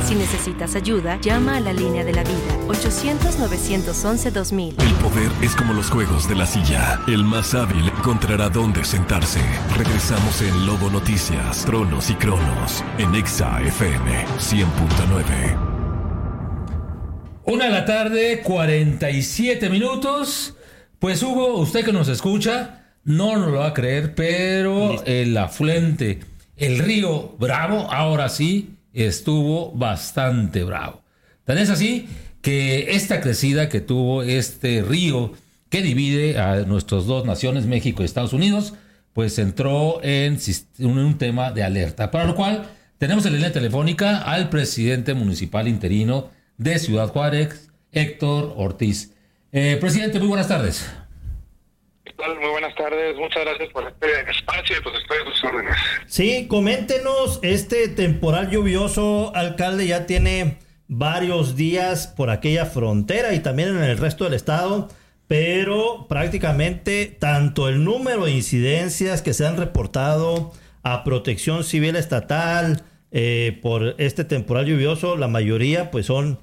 Si necesitas ayuda, llama a la línea de la vida, 800-911-2000. El poder es como los juegos de la silla. El más hábil encontrará dónde sentarse. Regresamos en Lobo Noticias, Tronos y Cronos, en Exa FM 100.9. 1:47 p.m. Pues Hugo, usted que nos escucha, no nos lo va a creer, pero el afluente, el río Bravo, ahora sí, estuvo bastante bravo. Tan es así que esta crecida que tuvo este río que divide a nuestras dos naciones, México y Estados Unidos, pues entró en un tema de alerta, para lo cual tenemos en línea telefónica al presidente municipal interino de Ciudad Juárez, Héctor Ortiz. Presidente, muy buenas tardes. ¿Qué tal? Muy buenas tardes, muchas gracias por este espacio y pues estoy a sus órdenes. Sí, coméntenos, este temporal lluvioso, alcalde, ya tiene varios días por aquella frontera y también en el resto del estado, pero prácticamente tanto el número de incidencias que se han reportado a Protección Civil Estatal por este temporal lluvioso, la mayoría pues son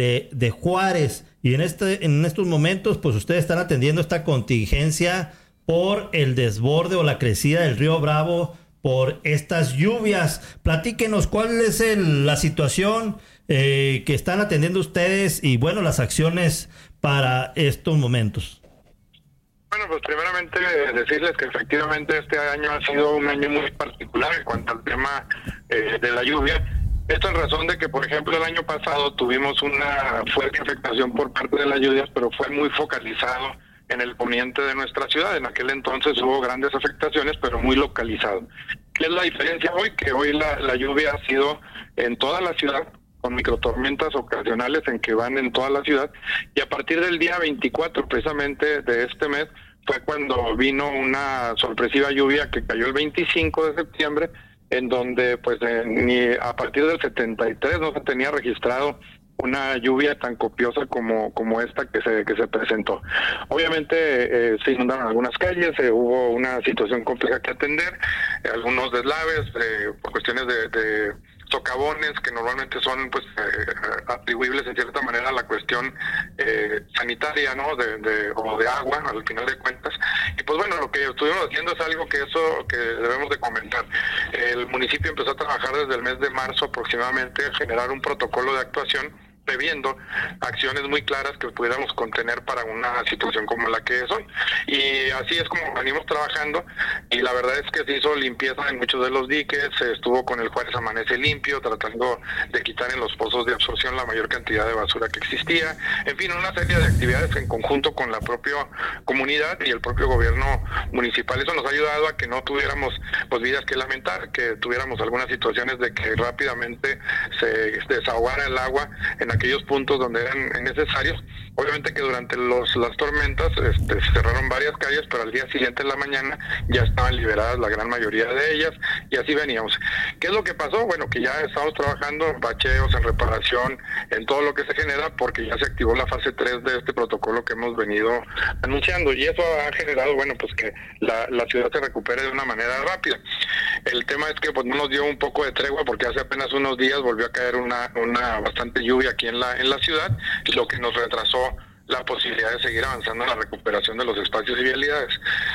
de Juárez, y en estos momentos pues ustedes están atendiendo esta contingencia por el desborde o la crecida del río Bravo por estas lluvias. Platíquenos cuál es la situación que están atendiendo ustedes y bueno, las acciones para estos momentos. Bueno, pues primeramente decirles que efectivamente este año ha sido un año muy particular en cuanto al tema de la lluvia. Esto en razón de que, por ejemplo, el año pasado tuvimos una fuerte afectación por parte de las lluvias, pero fue muy focalizado en el poniente de nuestra ciudad. En aquel entonces hubo grandes afectaciones, pero muy localizado. ¿Qué es la diferencia hoy? Que hoy la lluvia ha sido en toda la ciudad, con microtormentas ocasionales en que van en toda la ciudad, y a partir del día 24 precisamente de este mes fue cuando vino una sorpresiva lluvia que cayó el 25 de septiembre, en donde pues ni a partir del 73 no se tenía registrado una lluvia tan copiosa como esta que se presentó. Obviamente se inundaron algunas calles, hubo una situación compleja que atender, algunos deslaves, por cuestiones de socavones que normalmente son pues atribuibles en cierta manera a la cuestión sanitaria, ¿no? O de agua al final de cuentas. Y pues bueno, lo que estuvimos haciendo es algo que debemos de comentar. El municipio empezó a trabajar desde el mes de marzo aproximadamente a generar un protocolo de actuación previendo acciones muy claras que pudiéramos contener para una situación como la que es hoy. Y así es como venimos trabajando, y la verdad es que se hizo limpieza en muchos de los diques, se estuvo con el Juárez Amanece Limpio, tratando de quitar en los pozos de absorción la mayor cantidad de basura que existía, en fin, una serie de actividades en conjunto con la propia comunidad y el propio gobierno municipal. Eso nos ha ayudado a que no tuviéramos pues vidas que lamentar, que tuviéramos algunas situaciones de que rápidamente se desahogara el agua en aquellos puntos donde eran necesarios. Obviamente que durante las tormentas se cerraron varias calles, pero al día siguiente en la mañana ya estaban liberadas la gran mayoría de ellas, y así veníamos. ¿Qué es lo que pasó? Bueno, que ya estamos trabajando en bacheos, en reparación, en todo lo que se genera, porque ya se activó la fase 3 de este protocolo que hemos venido anunciando, y eso ha generado, bueno, pues que la ciudad se recupere de una manera rápida. El tema es que pues no nos dio un poco de tregua, porque hace apenas unos días volvió a caer una bastante lluvia aquí en la ciudad, lo que nos retrasó la posibilidad de seguir avanzando en la recuperación de los espacios y vialidades.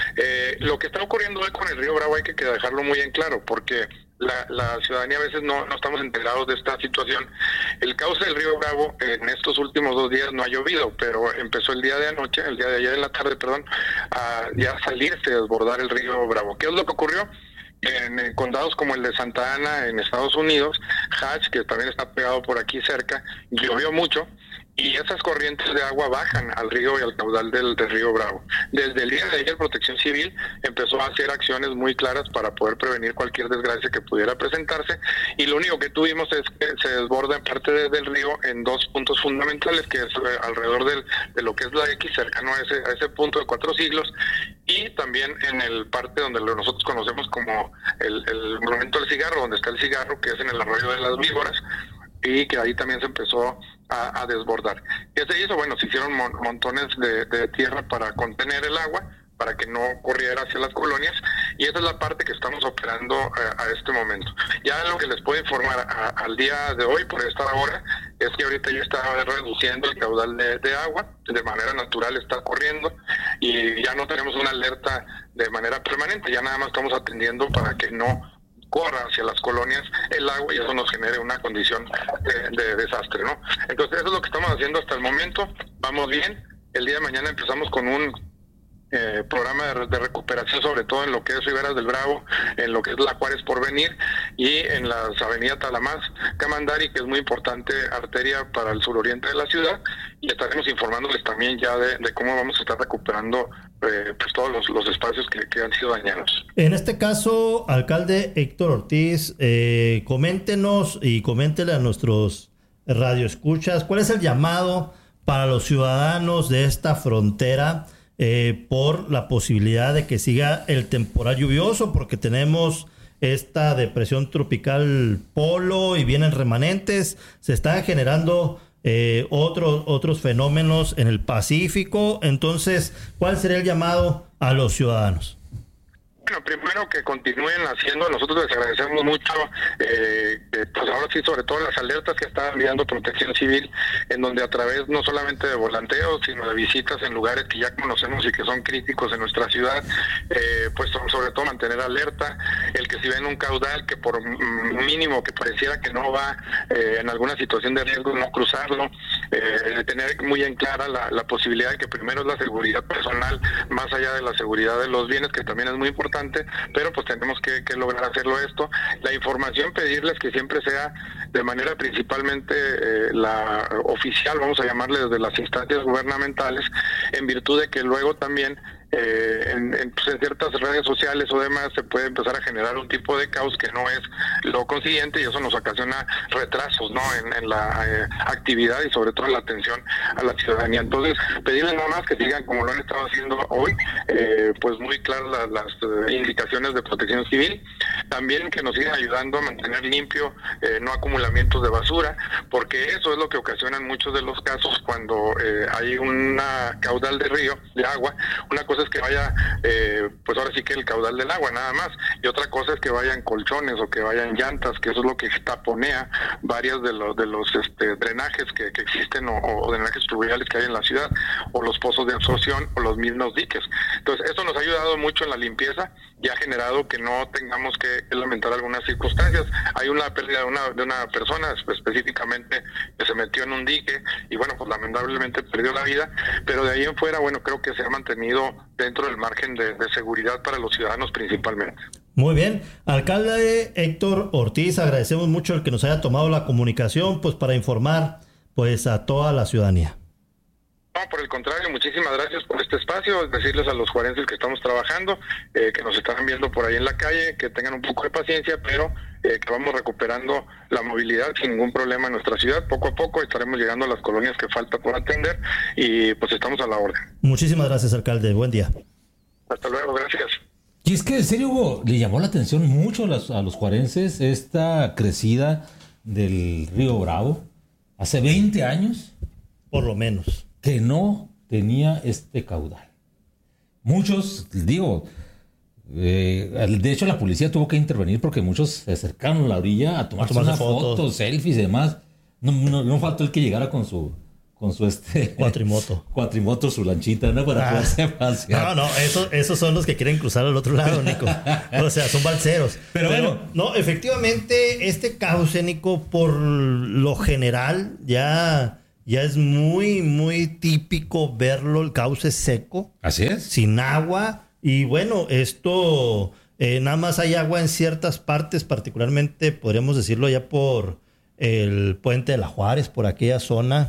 Lo que está ocurriendo hoy con el río Bravo hay que dejarlo muy en claro, porque la ciudadanía a veces no estamos enterados de esta situación. El cauce del río Bravo en estos últimos 2 días no ha llovido, pero empezó el día de ayer en la tarde, a ya salirse, a desbordar el río Bravo. ¿Qué es lo que ocurrió? En condados como el de Santa Ana en Estados Unidos, Hatch, que también está pegado por aquí cerca, llovió mucho, y esas corrientes de agua bajan al río y al caudal del río Bravo. Desde el día de ayer Protección Civil empezó a hacer acciones muy claras para poder prevenir cualquier desgracia que pudiera presentarse, y lo único que tuvimos es que se desborda en parte del río en 2 puntos fundamentales, que es alrededor de lo que es la X, cercano a ese punto de 4 siglos, y también en el parte donde nosotros conocemos como el monumento del cigarro, donde está el cigarro, que es en el arroyo de las víboras, y que ahí también se empezó a desbordar. ¿Qué se hizo? Bueno, se hicieron montones de tierra para contener el agua, para que no corriera hacia las colonias, y esa es la parte que estamos operando a este momento. Ya lo que les puedo informar al día de hoy, por esta hora, es que ahorita ya está reduciendo el caudal de agua, de manera natural está corriendo, y ya no tenemos una alerta de manera permanente, ya nada más estamos atendiendo para que no corra hacia las colonias el agua y eso nos genere una condición de desastre, ¿no? Entonces eso es lo que estamos haciendo hasta el momento, vamos bien. El día de mañana empezamos con un programa de recuperación, sobre todo en lo que es Riberas del Bravo, en lo que es la Juárez Porvenir y en las avenidas Talamás, Camandari, que es muy importante arteria para el suroriente de la ciudad, y estaremos informándoles también ya de cómo vamos a estar recuperando pues todos los espacios que han sido dañados. En este caso, alcalde Héctor Ortiz, coméntenos y coméntele a nuestros radioescuchas, ¿cuál es el llamado para los ciudadanos de esta frontera por la posibilidad de que siga el temporal lluvioso? Porque tenemos esta depresión tropical polo y vienen remanentes, se están generando otros fenómenos en el Pacífico. Entonces, ¿cuál sería el llamado a los ciudadanos? Bueno, primero que continúen haciendo, nosotros les agradecemos mucho, pues ahora sí, sobre todo las alertas que está enviando Protección Civil, en donde a través no solamente de volanteos, sino de visitas en lugares que ya conocemos y que son críticos en nuestra ciudad, pues sobre todo mantener alerta, el que si ven un caudal que por mínimo que pareciera que no va en alguna situación de riesgo, no cruzarlo, tener muy en clara la posibilidad de que primero es la seguridad personal, más allá de la seguridad de los bienes, que también es muy importante, pero pues tenemos que lograr hacerlo esto. La información, pedirles que siempre sea de manera principalmente la oficial, vamos a llamarle desde las instancias gubernamentales, en virtud de que luego también en ciertas redes sociales o demás se puede empezar a generar un tipo de caos que no es lo consiguiente, y eso nos ocasiona retrasos, ¿no?, en la actividad y sobre todo en la atención a la ciudadanía. Entonces, pedirles nada más que sigan como lo han estado haciendo hoy, pues muy claras las indicaciones de Protección Civil. También que nos sigan ayudando a mantener limpio, no acumulamientos de basura, porque eso es lo que ocasiona en muchos de los casos cuando hay una caudal de río, de agua. Una cosa es que vaya, pues ahora sí que el caudal del agua nada más, y otra cosa es que vayan colchones o que vayan llantas, que eso es lo que taponea varios de los drenajes que existen o drenajes pluviales que hay en la ciudad, o los pozos de absorción o los mismos diques. Entonces esto nos ha ayudado mucho en la limpieza y ha generado que no tengamos que lamentar algunas circunstancias. Hay una pérdida de una persona específicamente que se metió en un dique y bueno, pues lamentablemente perdió la vida, pero de ahí en fuera, bueno, creo que se ha mantenido dentro del margen de seguridad para los ciudadanos principalmente. Muy bien, alcalde Héctor Ortiz, agradecemos mucho el que nos haya tomado la comunicación, pues para informar pues a toda la ciudadanía. No, por el contrario, muchísimas gracias por este espacio, decirles a los juarenses que estamos trabajando, que nos están viendo por ahí en la calle, que tengan un poco de paciencia, pero que vamos recuperando la movilidad sin ningún problema en nuestra ciudad. Poco a poco estaremos llegando a las colonias que falta por atender y pues estamos a la orden. Muchísimas gracias, alcalde, buen día. Hasta luego, gracias. Y es que en serio, Hugo, le llamó la atención mucho a los juarenses esta crecida del río Bravo hace 20 años. Por lo menos. Que no tenía este caudal. Muchos, digo, de hecho la policía tuvo que intervenir porque muchos se acercaron a la orilla a tomarse unas fotos, selfies y demás. No faltó el que llegara con su cuatrimoto, su lanchita, ¿no? Para poderse pasear. No, esos son los que quieren cruzar al otro lado, Nico. O sea, son balseros. Pero bueno, no, efectivamente, este cauce, Nico, por lo general, ya es muy, muy típico verlo, el cauce seco. Así es. Sin agua. Y bueno, esto, nada más hay agua en ciertas partes, particularmente, podríamos decirlo, ya por el puente de la Juárez, por aquella zona,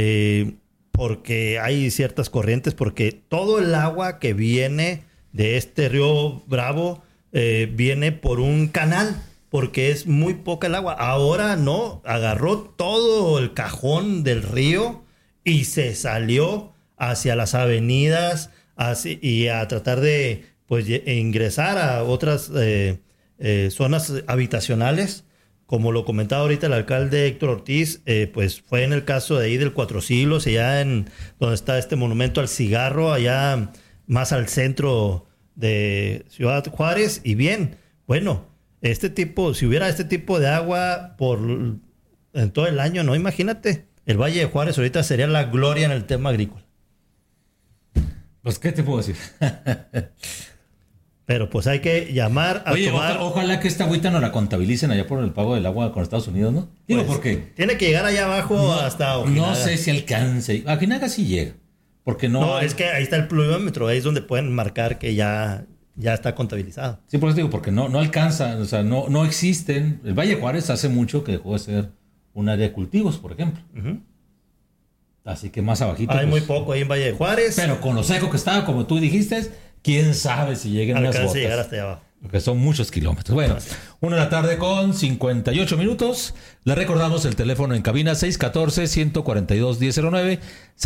porque hay ciertas corrientes, porque todo el agua que viene de este río Bravo viene por un canal, porque es muy poca el agua. Ahora no, agarró todo el cajón del río y se salió hacia las avenidas y a tratar de pues ingresar a otras zonas habitacionales. Como lo comentaba ahorita el alcalde Héctor Ortiz, pues fue en el caso de ahí del Cuatro Siglos, allá en donde está este monumento al cigarro, allá más al centro de Ciudad Juárez. Y bien, bueno, si hubiera este tipo de agua en todo el año, no, imagínate, el Valle de Juárez ahorita sería la gloria en el tema agrícola. Pues, ¿qué te puedo decir? Pero pues hay que llamar a tomar... Ojalá que esta agüita no la contabilicen allá por el pago del agua con Estados Unidos, ¿no? Digo, pues, porque... Tiene que llegar allá abajo hasta Ojinaga. No sé si alcance. A Ojinaga sí llega. Porque No, es que ahí está el pluviómetro, ahí es donde pueden marcar que ya está contabilizado. Sí, por eso digo, porque no alcanza, o sea, no existen. El Valle de Juárez hace mucho que dejó de ser un área de cultivos, por ejemplo. Uh-huh. Así que más abajito. Hay muy poco ahí en Valle de Juárez. Pero con lo seco que estaba, como tú dijiste, quién sabe si lleguen unas gotas. Llegar hasta allá abajo. Porque son muchos kilómetros. Bueno, 1:58 p.m. Le recordamos el teléfono en cabina 614-142-1009,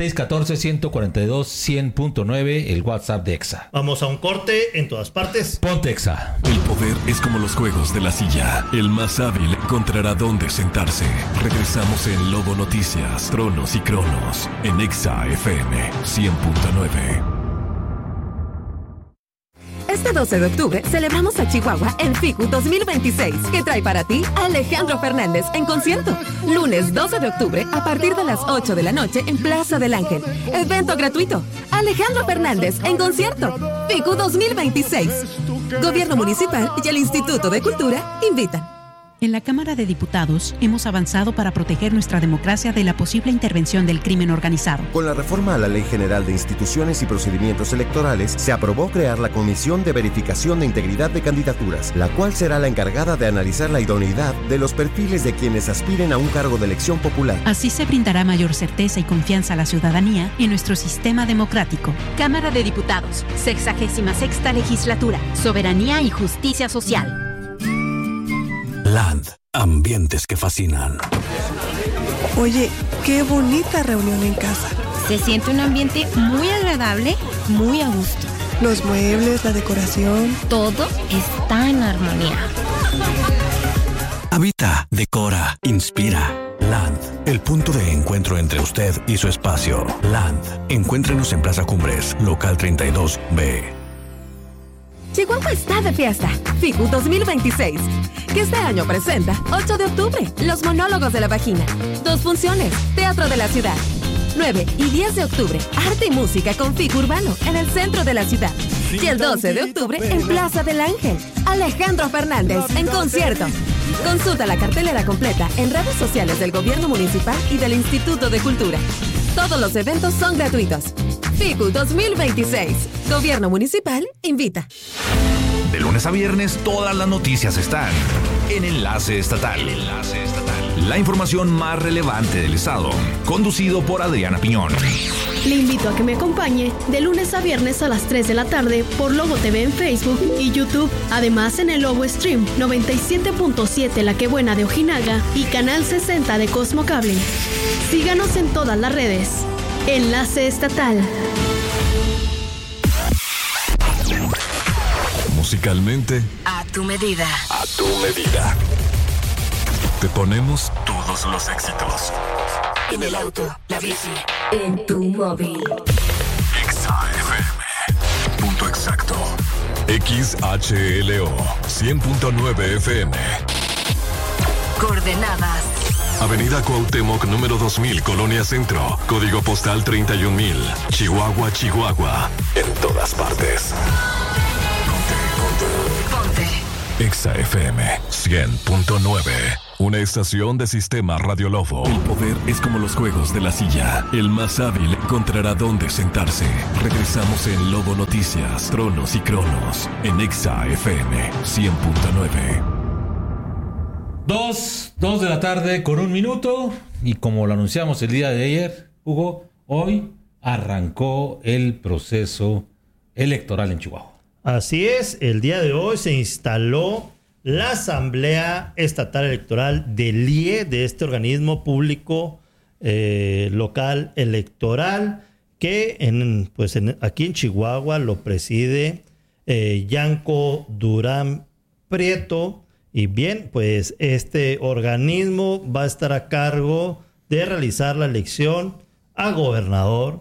614-142-100.9, el WhatsApp de EXA. Vamos a un corte en todas partes. Ponte EXA. El poder es como los juegos de la silla. El más hábil encontrará dónde sentarse. Regresamos en Lobo Noticias, Tronos y Cronos, en EXA FM 100.9. Este 12 de octubre celebramos a Chihuahua en FICU 2026, que trae para ti a Alejandro Fernández en concierto. Lunes 12 de octubre a partir de las 8 de la noche en Plaza del Ángel. Evento gratuito. Alejandro Fernández en concierto. FICU 2026. Gobierno Municipal y el Instituto de Cultura invitan. En la Cámara de Diputados hemos avanzado para proteger nuestra democracia de la posible intervención del crimen organizado. Con la reforma a la Ley General de Instituciones y Procedimientos Electorales, se aprobó crear la Comisión de Verificación de Integridad de Candidaturas, la cual será la encargada de analizar la idoneidad de los perfiles de quienes aspiren a un cargo de elección popular. Así se brindará mayor certeza y confianza a la ciudadanía en nuestro sistema democrático. Cámara de Diputados, 66ª Legislatura, Soberanía y Justicia Social. Land, ambientes que fascinan. Oye, qué bonita reunión en casa. Se siente un ambiente muy agradable, muy a gusto. Los muebles, la decoración. Todo está en armonía. Habita, decora, inspira. Land, el punto de encuentro entre usted y su espacio. Land, encuéntrenos en Plaza Cumbres, local 32B. Chihuahua está de fiesta. FICU 2026, que este año presenta 8 de octubre, Los Monólogos de la Vagina. 2 funciones, Teatro de la Ciudad. 9 y 10 de octubre, Arte y Música con FICU Urbano en el centro de la ciudad. Y el 12 de octubre en Plaza del Ángel, Alejandro Fernández en concierto. Consulta la cartelera completa en redes sociales del Gobierno Municipal y del Instituto de Cultura. Todos los eventos son gratuitos. FICU 2026. Gobierno Municipal invita. De lunes a viernes, todas las noticias están en Enlace Estatal. La información más relevante del estado, conducido por Adriana Piñón. Le invito a que me acompañe de lunes a viernes a las 3 de la tarde por Lobo TV en Facebook y YouTube. Además en el Lobo Stream 97.7 La Que Buena de Ojinaga y Canal 60 de Cosmo Cable. Síganos en todas las redes. Enlace Estatal. Musicalmente, a tu medida. A tu medida. Te ponemos todos los éxitos. En el auto, la bici, en tu móvil. EXA FM. Punto exacto. XHLO 100.9 FM. Coordenadas. Avenida Cuauhtémoc, número 2000, Colonia Centro. Código postal 31000. Chihuahua, Chihuahua. En todas partes. Ponte. EXA FM 100.9. Una estación de Sistema Radio Lobo. El poder es como los juegos de la silla. El más hábil encontrará dónde sentarse. Regresamos en Lobo Noticias, Tronos y Cronos. En EXA FM 100.9. 2 de la tarde con 1 minuto. Y como lo anunciamos el día de ayer, Hugo, hoy arrancó el proceso electoral en Chihuahua. Así es, el día de hoy se instaló la Asamblea Estatal Electoral del IE, de este organismo público local electoral, que aquí en Chihuahua lo preside Yanko Durán Prieto. Y bien, pues este organismo va a estar a cargo de realizar la elección a gobernador,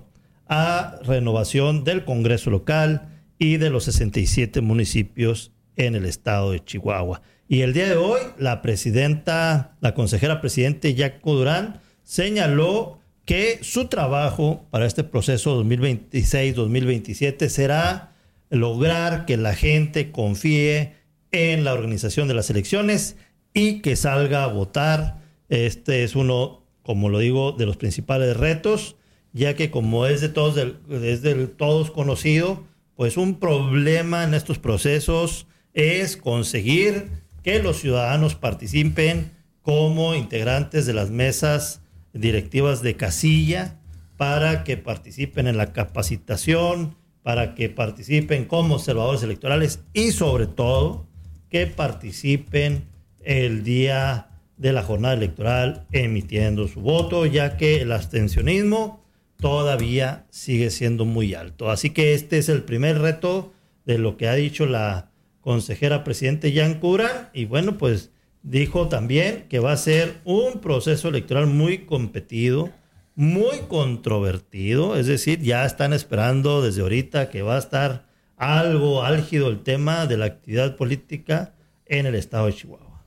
a renovación del Congreso local y de los 67 municipios en el estado de Chihuahua. Y el día de hoy, la consejera presidente Jaco Durán señaló que su trabajo para este proceso 2026-2027 será lograr que la gente confíe en la organización de las elecciones y que salga a votar. Este es uno, como lo digo, de los principales retos, ya que como es de todos conocido, pues un problema en estos procesos es conseguir que los ciudadanos participen como integrantes de las mesas directivas de casilla, para que participen en la capacitación, para que participen como observadores electorales y sobre todo que participen el día de la jornada electoral emitiendo su voto, ya que el abstencionismo todavía sigue siendo muy alto. Así que este es el primer reto de lo que ha dicho la consejera presidente Jaco Durán, y bueno, pues dijo también que va a ser un proceso electoral muy competido, muy controvertido, es decir, ya están esperando desde ahorita que va a estar algo álgido el tema de la actividad política en el estado de Chihuahua.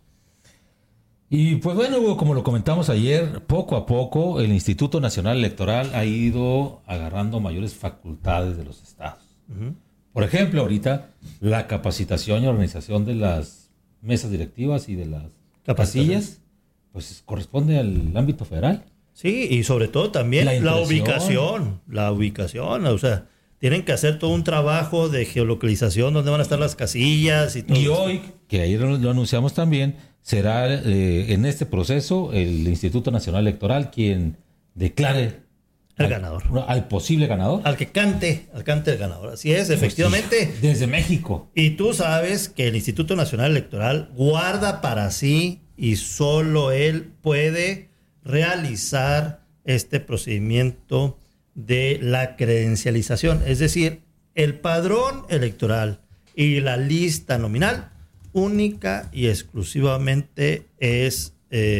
Y pues bueno, Hugo, como lo comentamos ayer, poco a poco el Instituto Nacional Electoral ha ido agarrando mayores facultades de los estados. Uh-huh. Por ejemplo, ahorita la capacitación y organización de las mesas directivas y de las casillas, pues corresponde al ámbito federal. Sí, y sobre todo también la ubicación, o sea, tienen que hacer todo un trabajo de geolocalización, donde van a estar las casillas y todo. Y hoy, que ayer lo anunciamos también, será en este proceso el Instituto Nacional Electoral quien declare el ganador. Al posible ganador. Al que cante el ganador. Así es, efectivamente. Pues sí, desde México. Y tú sabes que el Instituto Nacional Electoral guarda para sí y solo él puede realizar este procedimiento de la credencialización. Es decir, el padrón electoral y la lista nominal única y exclusivamente es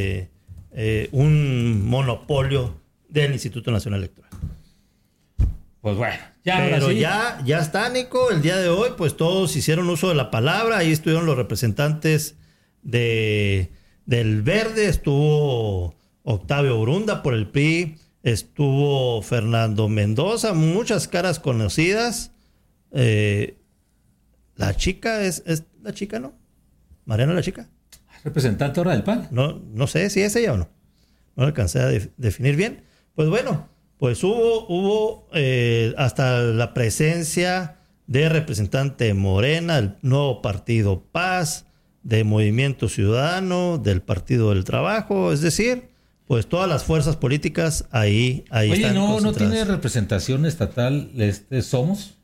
un monopolio del Instituto Nacional Electoral. Pues bueno, pero ya está, Nico. El día de hoy, pues todos hicieron uso de la palabra. Ahí estuvieron los representantes del Verde. Estuvo Octavio Brunda por el PRI. Estuvo Fernando Mendoza. Muchas caras conocidas. La chica es la chica, ¿no? Mariana la chica. ¿Representante ahora del PAN? No sé si es ella o no. No alcancé a definir bien. Pues bueno, pues hubo hasta la presencia de representante de Morena, del nuevo partido Paz, de Movimiento Ciudadano, del Partido del Trabajo, es decir, pues todas las fuerzas políticas ahí Oye, están concentradas. ¿No tiene representación estatal Somos?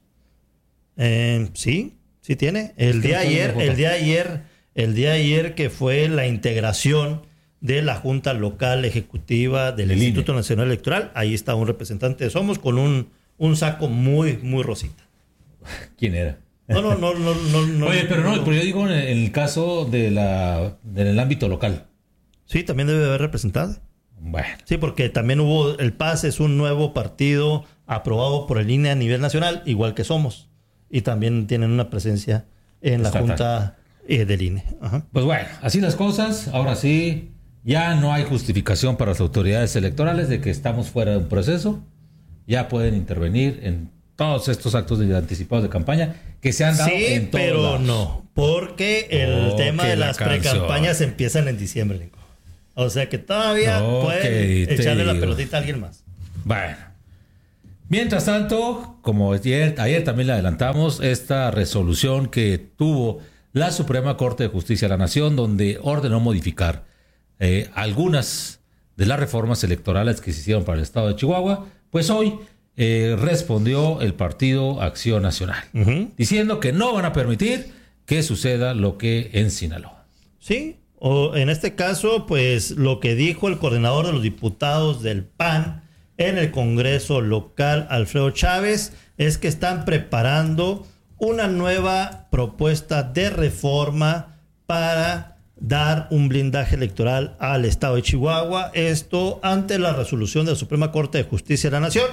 Sí tiene. El día de ayer que fue la integración de la Junta Local Ejecutiva del Instituto Nacional Electoral, ahí está un representante de Somos con un saco muy, muy rosita. ¿Quién era? No. Oye, pero yo digo en el caso del ámbito local. Sí, también debe haber representado. Bueno. Sí, porque también el PAS es un nuevo partido aprobado por el INE a nivel nacional, igual que Somos. Y también tienen una presencia en la Junta del INE. Ajá. Pues bueno, así las cosas. Ahora sí, ya no hay justificación para las autoridades electorales de que estamos fuera de un proceso. Ya pueden intervenir en todos estos actos anticipados de campaña que se han dado en todos lados. Pero no, porque el tema de las precampañas empiezan en diciembre, Nico. O sea que todavía pueden echarle la pelotita a alguien más. Bueno. Mientras tanto, como ayer también le adelantamos, esta resolución que tuvo la Suprema Corte de Justicia de la Nación, donde ordenó modificar algunas de las reformas electorales que se hicieron para el estado de Chihuahua, pues hoy respondió el Partido Acción Nacional, diciendo que no van a permitir que suceda lo que en Sinaloa. Sí, o en este caso, pues lo que dijo el coordinador de los diputados del PAN en el Congreso local, Alfredo Chávez, es que están preparando una nueva propuesta de reforma para dar un blindaje electoral al estado de Chihuahua. Esto ante la resolución de la Suprema Corte de Justicia de la Nación,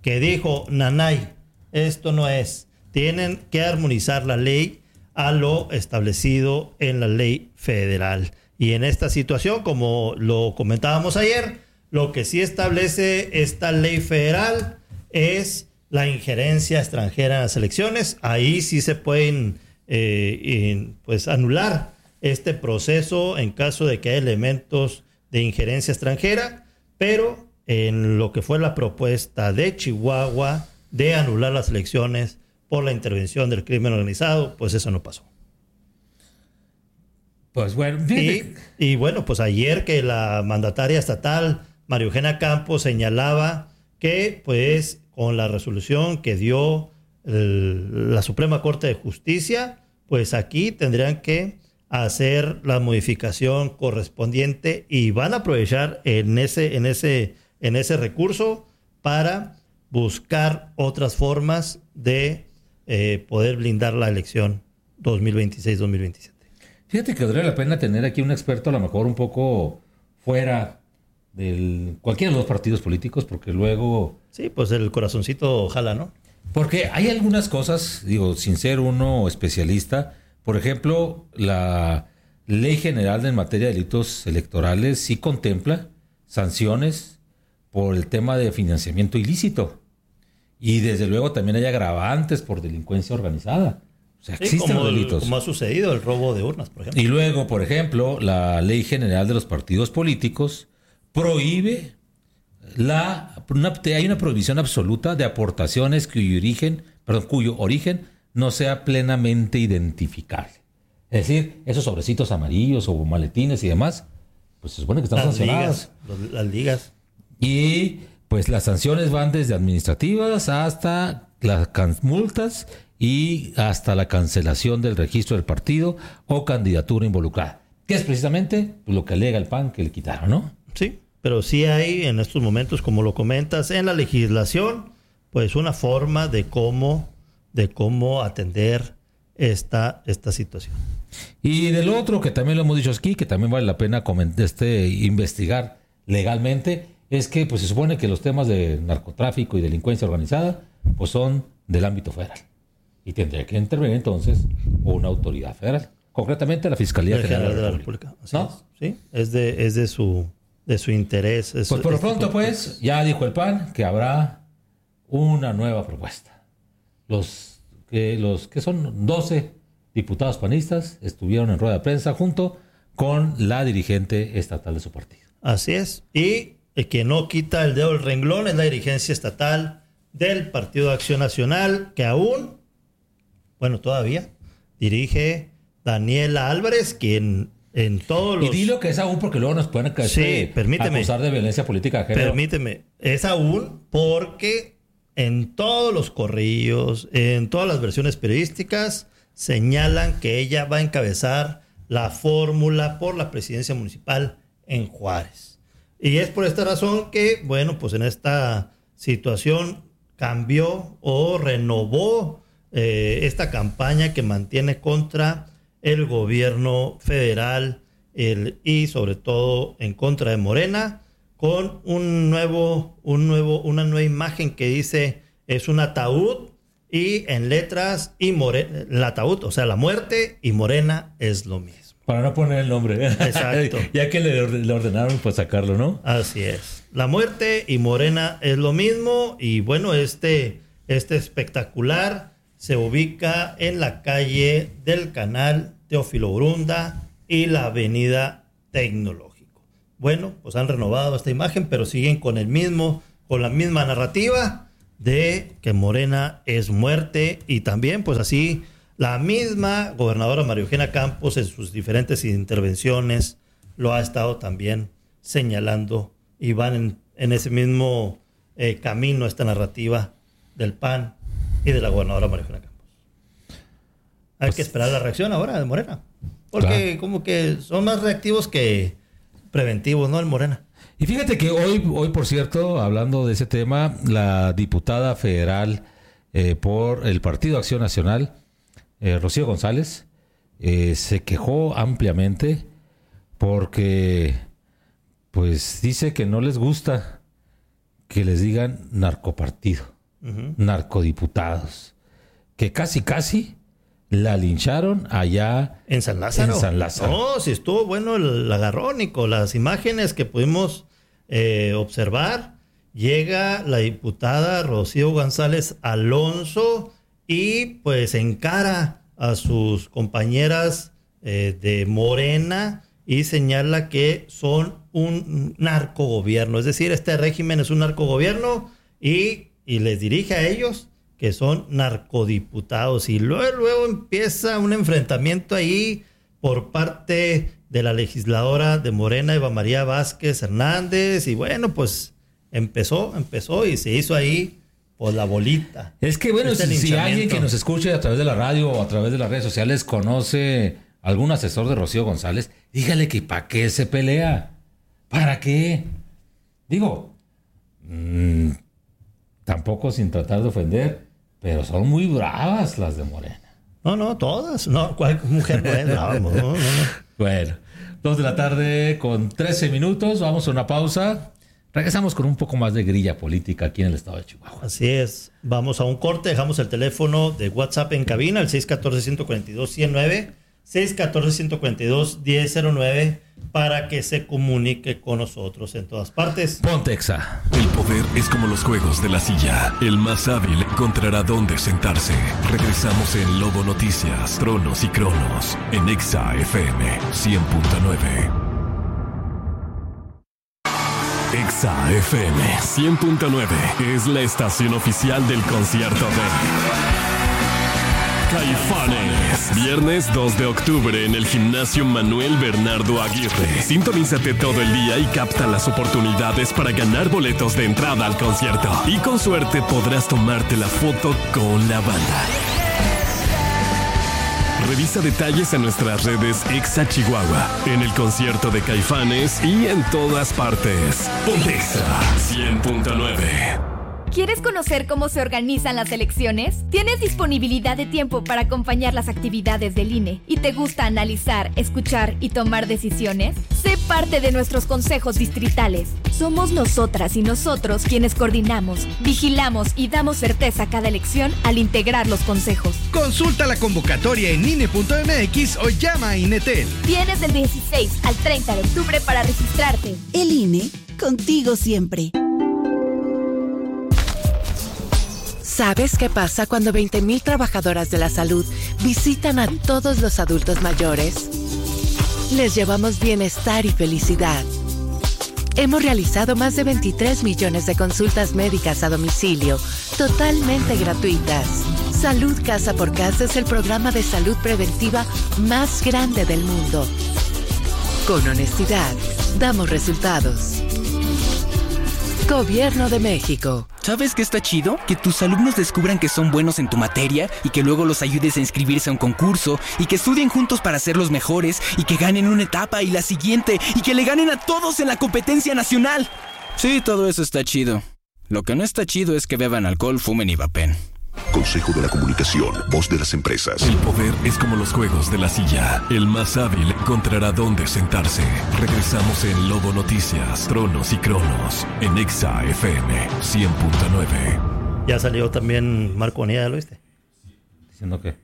que dijo, nanay, esto no es. Tienen que armonizar la ley a lo establecido en la ley federal. Y en esta situación, como lo comentábamos ayer, lo que sí establece esta ley federal es la injerencia extranjera en las elecciones. Ahí sí se pueden pues anular este proceso en caso de que haya elementos de injerencia extranjera, pero en lo que fue la propuesta de Chihuahua de anular las elecciones por la intervención del crimen organizado, pues eso no pasó. Pues bueno, y bueno, pues ayer que la mandataria estatal María Eugenia Campos señalaba que pues con la resolución que dio la Suprema Corte de Justicia, pues aquí tendrían que hacer la modificación correspondiente y van a aprovechar en ese recurso para buscar otras formas de poder blindar la elección 2026-2027. Fíjate que valdría la pena tener aquí un experto a lo mejor un poco fuera de cualquiera de los partidos políticos, porque luego... Sí, pues el corazoncito jala, ¿no? Porque hay algunas cosas, digo, sin ser uno especialista, por ejemplo, la Ley General en materia de delitos electorales sí contempla sanciones por el tema de financiamiento ilícito. Y desde luego también hay agravantes por delincuencia organizada. O sea, existen los delitos. Como ha sucedido el robo de urnas, por ejemplo. Y luego, por ejemplo, la Ley General de los Partidos Políticos prohíbe hay una prohibición absoluta de aportaciones cuyo origen no sea plenamente identificable. Es decir, esos sobrecitos amarillos o maletines y demás, pues se supone que están sancionados. Las ligas. Y pues las sanciones van desde administrativas hasta las multas y hasta la cancelación del registro del partido o candidatura involucrada, que es precisamente lo que alega el PAN que le quitaron, ¿no? Sí, pero sí hay en estos momentos, como lo comentas, en la legislación, pues una forma de cómo atender esta situación. Y del otro, que también lo hemos dicho aquí, que también vale la pena investigar legalmente, es que pues se supone que los temas de narcotráfico y delincuencia organizada pues son del ámbito federal. Y tendría que intervenir entonces una autoridad federal, concretamente la Fiscalía General de la República. ¿No? Sí, es de su interés. Pues por lo pronto, pues, ya dijo el PAN que habrá una nueva propuesta. Los que son 12 diputados panistas estuvieron en rueda de prensa junto con la dirigente estatal de su partido. Así es. Y el que no quita el dedo del renglón es la dirigencia estatal del Partido de Acción Nacional, que aún, todavía dirige Daniela Álvarez, quien en todos los... Y dilo que es aún porque luego nos pueden acusar de violencia política de género. Permíteme, es aún porque en todos los corrillos, en todas las versiones periodísticas, señalan que ella va a encabezar la fórmula por la presidencia municipal en Juárez. Y es por esta razón que, pues en esta situación cambió o renovó esta campaña que mantiene contra el gobierno federal y sobre todo en contra de Morena, con una nueva imagen que dice es un ataúd y en letras el ataúd, o sea, la muerte y Morena es lo mismo. Para no poner el nombre. Exacto. Ya que le ordenaron pues sacarlo, ¿no? Así es. La muerte y Morena es lo mismo y este espectacular se ubica en la calle del Canal Teófilo Brunda y la avenida Tecnológico. Pues han renovado esta imagen, pero siguen con la misma narrativa de que Morena es muerte y también pues así la misma gobernadora María Eugenia Campos en sus diferentes intervenciones lo ha estado también señalando y van en ese mismo camino esta narrativa del PAN y de la gobernadora María Eugenia Campos. Hay que esperar la reacción ahora de Morena, porque como que son más reactivos que preventivos, ¿no? El Morena. Y fíjate que hoy, por cierto, hablando de ese tema, la diputada federal por el Partido Acción Nacional, Rocío González, se quejó ampliamente porque pues dice que no les gusta que les digan narcopartido, narcodiputados, que casi la lincharon allá en San Lázaro. No, sí estuvo bueno el agarrón, Nico. Las imágenes que pudimos observar, llega la diputada Rocío González Alonso y pues encara a sus compañeras de Morena y señala que son un narcogobierno. Es decir, este régimen es un narcogobierno y les dirige a ellos que son narcodiputados. Y luego empieza un enfrentamiento ahí por parte de la legisladora de Morena, Eva María Vázquez Hernández. Y bueno, pues empezó y se hizo ahí pues la bolita. Es que bueno, si alguien que nos escuche a través de la radio o a través de las redes sociales conoce algún asesor de Rocío González, dígale que ¿para qué se pelea? ¿Para qué? Digo, tampoco sin tratar de ofender, pero son muy bravas las de Morena. No, todas. No, ¿cuál mujer buena? No. Bueno, 2:13 p.m. Vamos a una pausa. Regresamos con un poco más de grilla política aquí en el estado de Chihuahua. Así es. Vamos a un corte. Dejamos el teléfono de WhatsApp en cabina, el 614-142-109, 614-142-1009, para que se comunique con nosotros en todas partes. Ponte Exa. El poder es como los juegos de la silla. El más hábil encontrará dónde sentarse. Regresamos en Lobo Noticias, Tronos y Cronos, en Exa FM 100.9. Exa FM 100.9 es la estación oficial del concierto de Caifanes. Viernes 2 de octubre en el Gimnasio Manuel Bernardo Aguirre. Sintonízate todo el día y capta las oportunidades para ganar boletos de entrada al concierto. Y con suerte podrás tomarte la foto con la banda. Revisa detalles en nuestras redes Exa Chihuahua, en el concierto de Caifanes y en todas partes. Ponte Exa 100.9. ¿Quieres conocer cómo se organizan las elecciones? ¿Tienes disponibilidad de tiempo para acompañar las actividades del INE y te gusta analizar, escuchar y tomar decisiones? Sé parte de nuestros consejos distritales. Somos nosotras y nosotros quienes coordinamos, vigilamos y damos certeza a cada elección al integrar los consejos. Consulta la convocatoria en INE.mx o llama a INETEL. Tienes del 16 al 30 de octubre para registrarte. El INE, contigo siempre. ¿Sabes qué pasa cuando 20,000 trabajadoras de la salud visitan a todos los adultos mayores? Les llevamos bienestar y felicidad. Hemos realizado más de 23 millones de consultas médicas a domicilio, totalmente gratuitas. Salud Casa por Casa es el programa de salud preventiva más grande del mundo. Con honestidad, damos resultados. Gobierno de México. ¿Sabes qué está chido? Que tus alumnos descubran que son buenos en tu materia y que luego los ayudes a inscribirse a un concurso y que estudien juntos para ser los mejores y que ganen una etapa y la siguiente y que le ganen a todos en la competencia nacional. Sí, todo eso está chido. Lo que no está chido es que beban alcohol, fumen y vapen. Consejo de la Comunicación, voz de las empresas. El poder es como los juegos de la silla. El más hábil encontrará dónde sentarse. Regresamos en Lobo Noticias, Tronos y Cronos, en Exa FM 100.9. Ya salió también Marco Bonilla, ¿lo viste? ¿Diciendo qué?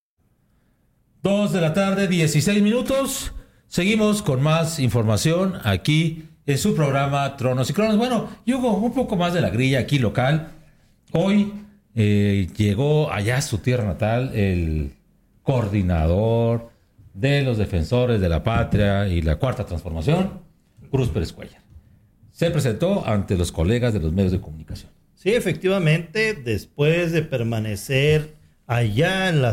2:16 p.m. Seguimos con más información aquí en su programa Tronos y Cronos. Bueno, y Hugo, un poco más de la grilla aquí local. Hoy llegó allá a su tierra natal el coordinador de los defensores de la patria y la Cuarta Transformación, Cruz Pérez Cuellar. Se presentó ante los colegas de los medios de comunicación. Sí, efectivamente, después de permanecer allá en la